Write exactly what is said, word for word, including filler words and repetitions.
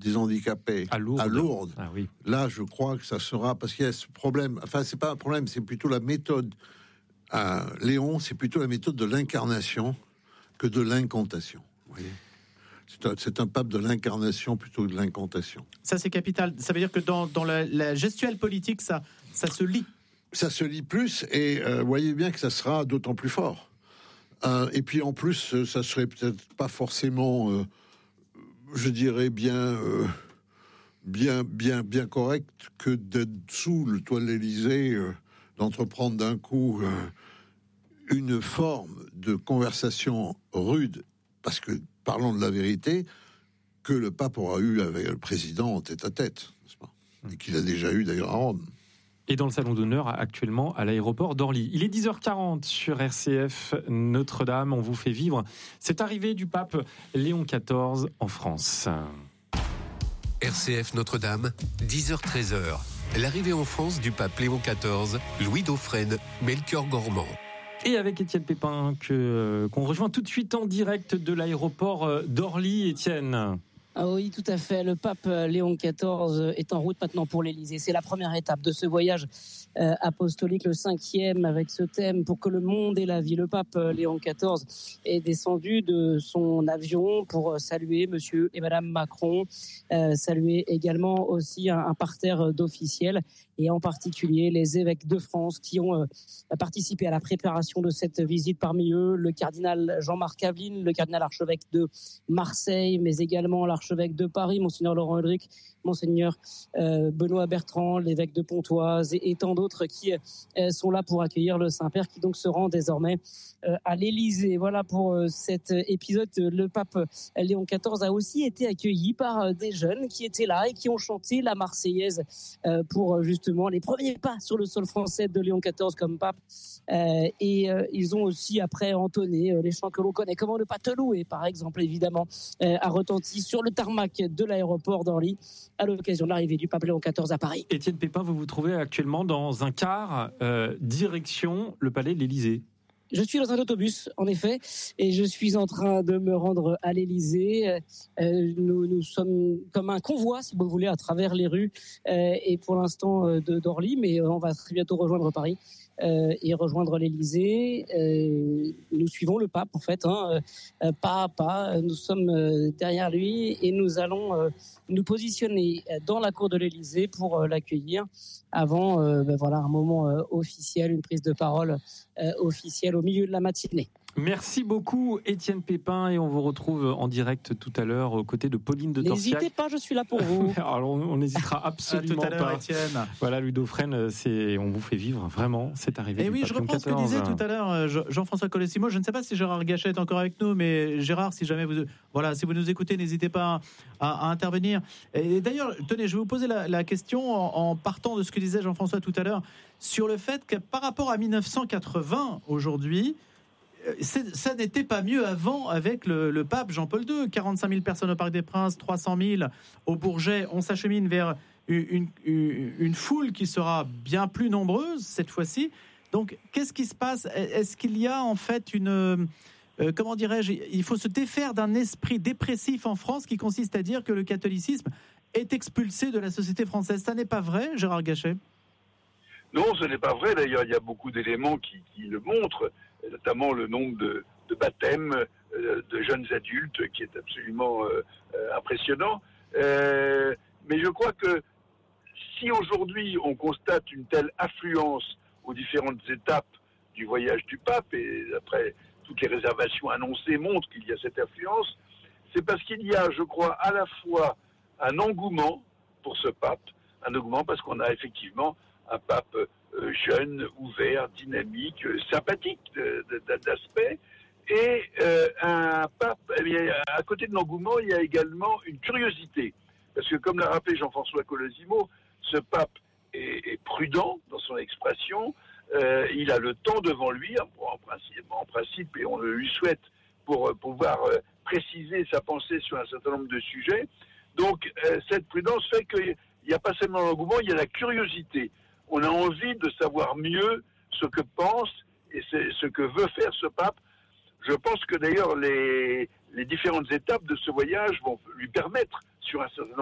des handicapés à Lourdes, à Lourdes ah, oui. là, je crois que ça sera... Parce qu'il y a ce problème... Enfin, c'est pas un problème, c'est plutôt la méthode. Euh, Léon, c'est plutôt la méthode de l'incarnation que de l'incantation. Vous voyez ? C'est un, c'est un pape de l'incarnation plutôt que de l'incantation. Ça, c'est capital. Ça veut dire que dans, dans la, la gestuelle politique, ça, ça se lit. Ça se lit plus, et euh, voyez bien que ça sera d'autant plus fort. Euh, et puis en plus, ça serait peut-être pas forcément, euh, je dirais bien, euh, bien, bien, bien correct que d'être sous le toit de l'Élysée, euh, d'entreprendre d'un coup euh, une forme de conversation rude, parce que parlons de la vérité, que le pape aura eu avec le président en tête à tête, n'est-ce pas ? Et qu'il a déjà eu d'ailleurs à Rome. Et dans le salon d'honneur actuellement à l'aéroport d'Orly. Il est dix heures quarante sur R C F Notre-Dame. On vous fait vivre cette arrivée du pape Léon quatorze en France. R C F Notre-Dame, dix heures treize. L'arrivée en France du pape Léon quatorze, Louis Dauphren, Melchior Gormand. Et avec Étienne Pépin, que, qu'on rejoint tout de suite en direct de l'aéroport d'Orly. Étienne. Ah oui, tout à fait. Le pape Léon quatorze est en route maintenant pour l'Élysée. C'est la première étape de ce voyage euh, apostolique, le cinquième, avec ce thème pour que le monde ait la vie. Le pape Léon quatorze est descendu de son avion pour saluer Monsieur et Madame Macron, euh, saluer également aussi un, un parterre d'officiels et en particulier les évêques de France qui ont euh, participé à la préparation de cette visite. Parmi eux, le cardinal Jean-Marc Aveline, le cardinal archevêque de Marseille, mais également l'archevêque de Paris, Monseigneur Laurent Ulrich, Monseigneur euh, Benoît Bertrand, l'évêque de Pontoise et, et tant d'autres qui euh, sont là pour accueillir le Saint-Père qui donc se rend désormais euh, à l'Élysée. Voilà pour euh, cet épisode. Le pape Léon quatorze a aussi été accueilli par euh, des jeunes qui étaient là et qui ont chanté la Marseillaise euh, pour euh, justement les premiers pas sur le sol français de Léon quatorze comme pape. Euh, et euh, ils ont aussi après entonné euh, les chants que l'on connaît. Comment ne pas te louer, par exemple, évidemment, euh, a retenti sur le tarmac de l'aéroport d'Orly à l'occasion de l'arrivée du pape Léon quatorze à Paris. Étienne Pépin, vous vous trouvez actuellement dans un car euh, direction le palais de l'Élysée. Je suis dans un autobus, en effet, et je suis en train de me rendre à l'Élysée. Euh, nous, nous sommes comme un convoi, si vous voulez, à travers les rues, euh, et pour l'instant euh, de, d'Orly, mais on va très bientôt rejoindre Paris. Euh, et rejoindre l'Élysée. Euh, nous suivons le pape, en fait, hein, euh, pas à pas. Nous sommes euh, derrière lui et nous allons euh, nous positionner dans la cour de l'Élysée pour euh, l'accueillir avant euh, ben voilà, un moment euh, officiel, une prise de parole euh, officielle au milieu de la matinée. Merci beaucoup Étienne Pépin et on vous retrouve en direct tout à l'heure aux côtés de Pauline de Torsiac. N'hésitez pas, je suis là pour vous. Alors on n'hésitera absolument tout à l'heure, pas. Étienne. Voilà, Louis Dauphren, c'est on vous fait vivre vraiment cette arrivée. Et du oui, pape je Léon reprends ce que quatorze. disait tout à l'heure Jean-François Colessimo. Je ne sais pas si Gérard Gachet est encore avec nous, mais Gérard, si jamais vous voilà, si vous nous écoutez, n'hésitez pas à, à intervenir. Et d'ailleurs, tenez, je vais vous poser la, la question en, en partant de ce que disait Jean-François tout à l'heure sur le fait que par rapport à dix-neuf cent quatre-vingts aujourd'hui. C'est, ça n'était pas mieux avant avec le, le pape Jean-Paul deux. quarante-cinq mille personnes au Parc des Princes, trois cent mille au Bourget. On s'achemine vers une, une, une foule qui sera bien plus nombreuse cette fois-ci. Donc, qu'est-ce qui se passe ? Est-ce qu'il y a en fait une... Euh, comment dirais-je ? Il faut se défaire d'un esprit dépressif en France qui consiste à dire que le catholicisme est expulsé de la société française. Ça n'est pas vrai, Gérard Gachet ? Non, ce n'est pas vrai. D'ailleurs, il y a beaucoup d'éléments qui, qui le montrent, notamment le nombre de, de baptêmes euh, de jeunes adultes, qui est absolument euh, euh, impressionnant. Euh, mais je crois que si aujourd'hui on constate une telle affluence aux différentes étapes du voyage du pape, et après toutes les réservations annoncées montrent qu'il y a cette affluence, c'est parce qu'il y a, je crois, à la fois un engouement pour ce pape, un engouement parce qu'on a effectivement un pape euh, jeune, ouvert, dynamique, euh, sympathique de, de, d'aspect, et euh, un pape, eh bien, à côté de l'engouement, il y a également une curiosité. Parce que comme l'a rappelé Jean-François Colosimo, ce pape est, est prudent dans son expression, euh, il a le temps devant lui, en principe, en principe, et on le lui souhaite, pour pouvoir euh, préciser sa pensée sur un certain nombre de sujets. Donc euh, cette prudence fait qu'il n'y a pas seulement l'engouement, il y a la curiosité. On a envie de savoir mieux ce que pense et c'est ce que veut faire ce pape. Je pense que d'ailleurs les, les différentes étapes de ce voyage vont lui permettre, sur un certain nombre